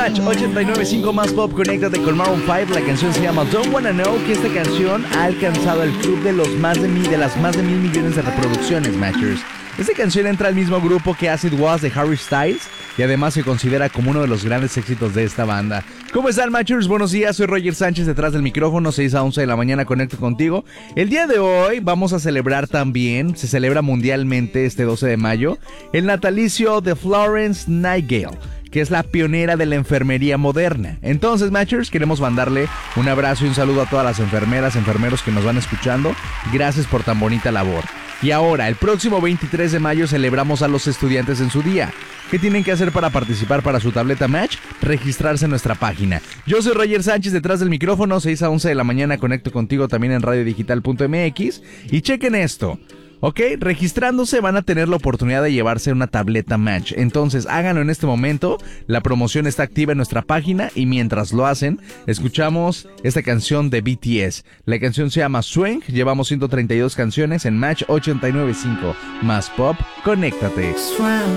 Match 89.5 Más Pop, conéctate con Maroon 5. La canción se llama Don't Wanna Know, que esta canción ha alcanzado el club de las más de 1,000 millones de reproducciones, Matchers. Esta canción entra al mismo grupo que Acid Was de Harry Styles y además se considera como uno de los grandes éxitos de esta banda. ¿Cómo están, Matchers? Buenos días, soy Roger Sánchez detrás del micrófono, 6 a 11 de la mañana conecto contigo. El día de hoy vamos a celebrar también, se celebra mundialmente este 12 de mayo, el natalicio de Florence Nightingale, que es la pionera de la enfermería moderna. Entonces, Matchers, queremos mandarle un abrazo y un saludo a todas las enfermeras, enfermeros que nos van escuchando. Gracias por tan bonita labor. Y ahora, el próximo 23 de mayo celebramos a los estudiantes en su día. ¿Qué tienen que hacer para participar para su tableta Match? Registrarse en nuestra página. Yo soy Roger Sánchez detrás del micrófono, 6 a 11 de la mañana conecto contigo también en radiodigital.mx. Y chequen esto. Ok, registrándose van a tener la oportunidad de llevarse una tableta Match. Entonces háganlo en este momento. La promoción está activa en nuestra página y mientras lo hacen, escuchamos esta canción de BTS. La canción se llama Swing. Llevamos 132 canciones en Match 89.5 Más Pop. Conéctate.